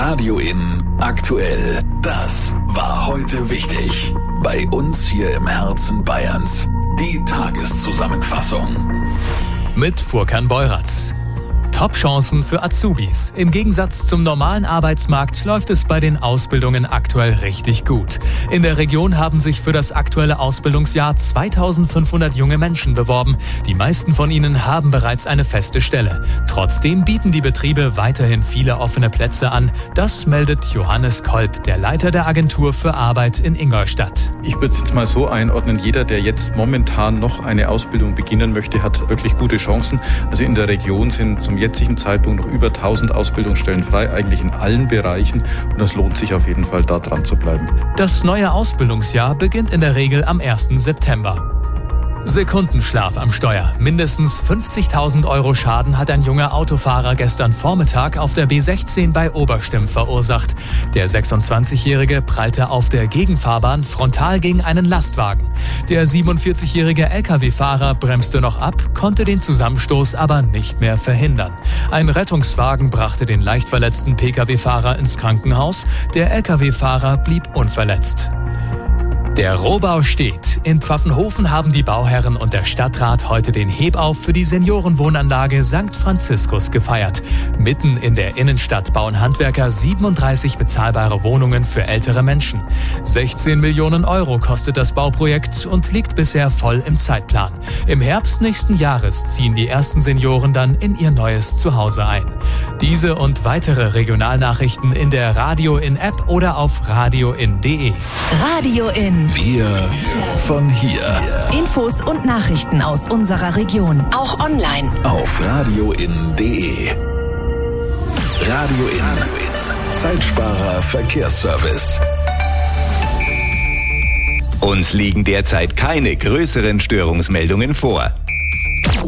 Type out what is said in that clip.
Radio In aktuell. Das war heute wichtig. Bei uns hier im Herzen Bayerns. Die Tageszusammenfassung. Mit Furkan Beuratz. Top-Chancen für Azubis. Im Gegensatz zum normalen Arbeitsmarkt läuft es bei den Ausbildungen aktuell richtig gut. In der Region haben sich für das aktuelle Ausbildungsjahr 2500 junge Menschen beworben. Die meisten von ihnen haben bereits eine feste Stelle. Trotzdem bieten die Betriebe weiterhin viele offene Plätze an. Das meldet Johannes Kolb, der Leiter der Agentur für Arbeit in Ingolstadt. Ich würde es jetzt mal so einordnen, jeder, der jetzt momentan noch eine Ausbildung beginnen möchte, hat wirklich gute Chancen. Also in der Region sind zum jetzigen Zeitpunkt noch über 1000 Ausbildungsstellen frei, eigentlich in allen Bereichen. Und es lohnt sich auf jeden Fall, da dran zu bleiben. Das neue Ausbildungsjahr beginnt in der Regel am 1. September. Sekundenschlaf am Steuer. Mindestens 50.000 € Schaden hat ein junger Autofahrer gestern Vormittag auf der B16 bei Oberstimm verursacht. Der 26-Jährige prallte auf der Gegenfahrbahn frontal gegen einen Lastwagen. Der 47-jährige Lkw-Fahrer bremste noch ab, konnte den Zusammenstoß aber nicht mehr verhindern. Ein Rettungswagen brachte den leicht verletzten Pkw-Fahrer ins Krankenhaus. Der Lkw-Fahrer blieb unverletzt. Der Rohbau steht. In Pfaffenhofen haben die Bauherren und der Stadtrat heute den Hebauf für die Seniorenwohnanlage St. Franziskus gefeiert. Mitten in der Innenstadt bauen Handwerker 37 bezahlbare Wohnungen für ältere Menschen. 16 Millionen € kostet das Bauprojekt und liegt bisher voll im Zeitplan. Im Herbst nächsten Jahres ziehen die ersten Senioren dann in ihr neues Zuhause ein. Diese und weitere Regionalnachrichten in der Radio In App oder auf radioin.de. Radio In. Wir von hier. Infos und Nachrichten aus unserer Region. Auch online. Auf radioin.de. Radio In. Zeitsparer Verkehrsservice. Uns liegen derzeit keine größeren Störungsmeldungen vor.